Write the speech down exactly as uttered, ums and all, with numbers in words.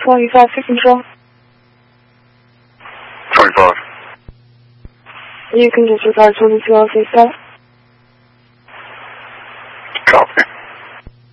twenty-five for control. twenty-five. You can disregard twenty-two, I'll take that.